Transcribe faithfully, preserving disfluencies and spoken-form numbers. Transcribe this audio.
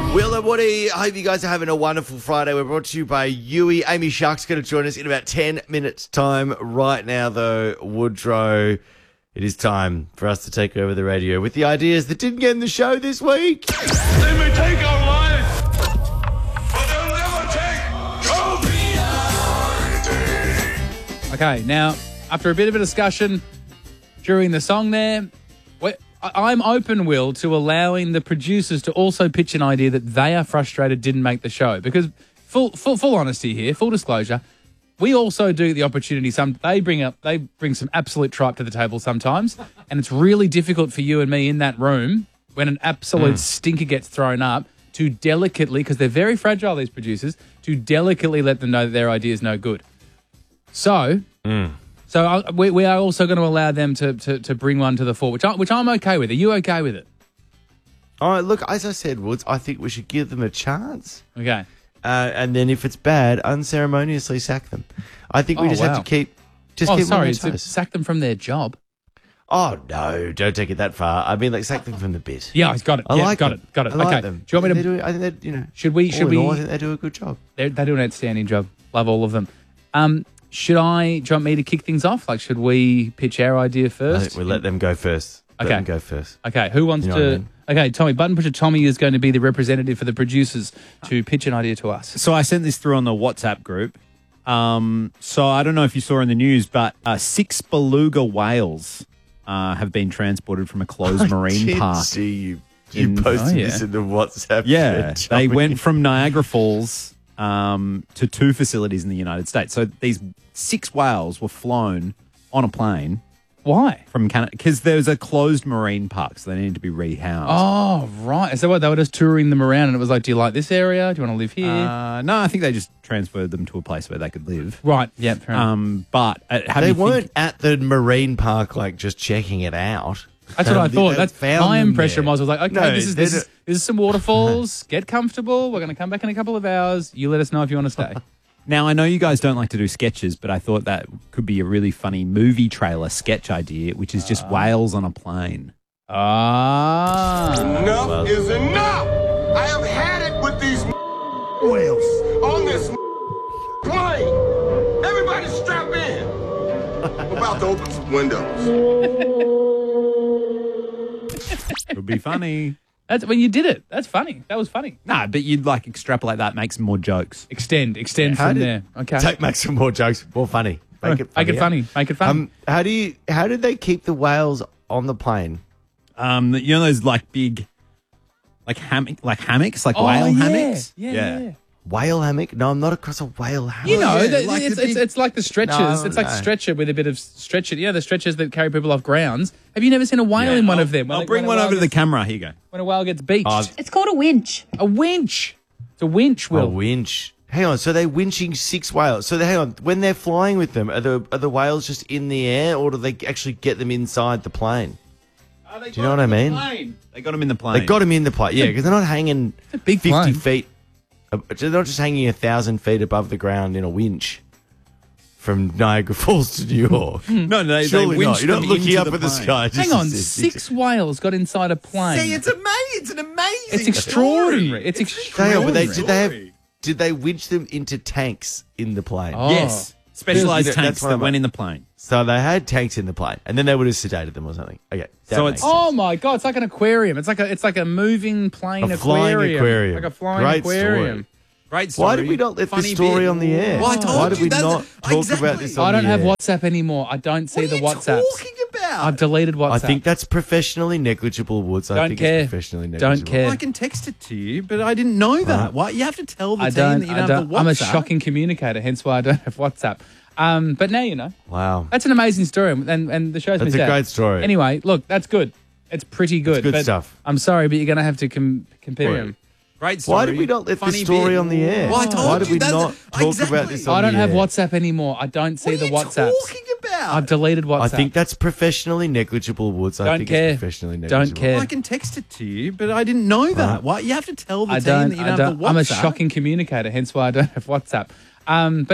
Will and Woody, I hope you guys are having a wonderful Friday. We're brought to you by Yui. Amy Shark's going to join us in about ten minutes' time. Right now, though, Woodrow, it is time for us to take over the radio with the ideas that didn't get in the show this week. They may take our lives, but they'll never take Kobe. Okay, now, after a bit of a discussion during the song there, we're, I- I'm open, Will, to allowing the producers to also pitch an idea that they are frustrated didn't make the show. Because, full full, full honesty here, full disclosure, we also do the opportunity. Some They bring up, they bring some absolute tripe to the table sometimes, and it's really difficult for you and me in that room when an absolute mm. stinker gets thrown up to delicately, because they're very fragile, these producers, to delicately let them know that their idea is no good. So... Mm. So I, we, we are also going to allow them to, to, to bring one to the fore, which, I, which I'm okay with. Are you okay with it? All right, look, as I said, Woods, I think we should give them a chance. Okay. Uh, and then if it's bad, unceremoniously sack them. I think we Oh, just wow. have to keep... Just oh, keep sorry, them on to toes. sack them from their job. Oh, no, don't take it that far. I mean, like, sack them from the bit. Yeah, I've got it. I yeah, like got them. it. Got it. I like okay. them. Do you want me to... They do, I think they, you know... Should we... Should all we... in all, I think they do a good job. They do an outstanding job. Love all of them. Um, should I... Do you want me to kick things off? Like, should we pitch our idea I first? think we'll let them go first. Let Okay. them go first. Okay, who wants You know to... what I mean? Okay, Tommy, Button Pusher Tommy is going to be the representative for the producers to pitch an idea to us. So I sent this through on the WhatsApp group. Um, so I don't know if you saw in the news, but uh, six beluga whales uh, have been transported from a closed marine I did park. see you. You in- posted Oh, yeah. this in the WhatsApp. Yeah, thread, they Tommy. went from Niagara Falls um, to two facilities in the United States. So these six whales were flown on a plane Why? from Canada because there's a closed marine park, so they needed to be rehoused. Oh, right. So what, they were just touring them around and it was like, do you like this area? Do you want to live here? Uh, no, I think they just transferred them to a place where they could live. right. Yeah, fair enough. Um, but uh, how do They you think- weren't at the marine park, like, just checking it out. That's what I They- thought. they That's found my them impression there. was. I was like, okay, No, this is they this is, don't- this is some waterfalls. Get comfortable. We're going to come back in a couple of hours. You let us know if you want to stay. Now, I know you guys don't like to do sketches, but I thought that could be a really funny movie trailer sketch idea, which is just whales on a plane. Ah, Enough is enough. I have had it with these whales on this plane. Everybody strap in. I'm about to open some windows. Would be funny. that's when you did it. That's funny. That was funny. Nah, but you'd like extrapolate that, make some more jokes. Extend, extend How from did- there. Okay, Take, make some more jokes. More funny. Make it make it funnier. funny. Make it funny. Um, how do you? How did they keep the whales on the plane? Um, you know those like big, like hammock, like hammocks, like Oh, whale yeah. hammocks. Yeah, yeah. Whale hammock? No, I'm not across a whale hammock. You know, yeah, the- like it's, the it's, big- it's like the stretchers. No, it's like no. the stretcher with a bit of stretcher. You know, the stretchers that carry people off grounds. Have you never seen a whale in one of them? When I'll they- bring when a one whale over to the gets- camera. Here you go. When a whale gets beached. Oh, It's called a winch. a winch. It's a winch, A Will. winch. Hang on. So they're winching six whales. So they, hang on. When they're flying with them, are the are the whales just in the air, or do they actually get them inside the plane? Do you know what I mean? They got them in the plane. They got them in the plane. Yeah, because they're not hanging a big fifty plane. feet. uh, They're not just hanging a thousand feet above the ground in a winch from Niagara Falls to New York. No, no, they, Surely they not. winched You're not them looking into up the at the plane. sky. Just Hang on, to- six whales got inside a plane. See, it's amazing. It's an amazing. It's extraordinary. It's Hang extraordinary. on, but they, did they have? Did they winch them into tanks in the plane? Oh. Yes, specialized That's tanks what that I'm- went in the plane. So they had tanks in the plane, and then they would have sedated them or something. Okay, that So makes it's- sense. Oh my god, it's like an aquarium. It's like a it's like a moving plane A flying aquarium. aquarium. Like a flying Great aquarium. story. Great story. Why did we not let Funny this story bit. on the air? Well, I told Why did you we that- not talk exactly. about this on I don't the have air? WhatsApp anymore. I don't see What the are you WhatsApp. talking about? I've deleted WhatsApp. I think that's professionally negligible, Woods. I Don't think care. it's professionally Don't negligible. care. I can text it to you, but I didn't know that. Why you have to tell the I team don't. that you I don't, don't have the WhatsApp? I'm a shocking communicator, hence why I don't have WhatsApp. Um, but now you know. Wow. That's an amazing story, and and the show's That's missed a out. great story. Anyway, look, that's good. It's pretty good. good but stuff. I'm sorry, but you're going to have to com- compare Wait. them. Great story. Why did we not let Funny this story bit. on the air? Well, I told Why did you we that- not talk exactly. about this on I don't the have air? WhatsApp anymore. I don't see What the are you WhatsApp. talking about? I've deleted WhatsApp. I think that's professionally negligible, Woods. I Don't think care. it's professionally negligible. Don't care. I can text it to you, but I didn't know that. Why you have to tell the I team don't. that you I don't, don't have the WhatsApp? I'm a shocking communicator, hence why I don't have WhatsApp. Um, but